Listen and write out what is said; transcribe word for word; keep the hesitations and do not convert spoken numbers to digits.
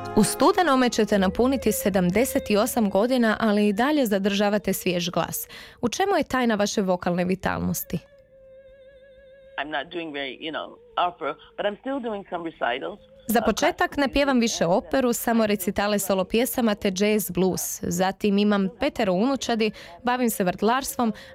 U studenome ćete napuniti sedamdeset osam godina, ali i dalje zadržavate svjež glas. U čemu je tajna vaše vokalne vitalnosti? I'm not doing very, you know, opera, but I'm still doing some recitals. Za početak ne pjevam više operu, samo recitale solo pjesama te jazz blues. Zatim imam petero unučadi, bavim se vrtlarstvom,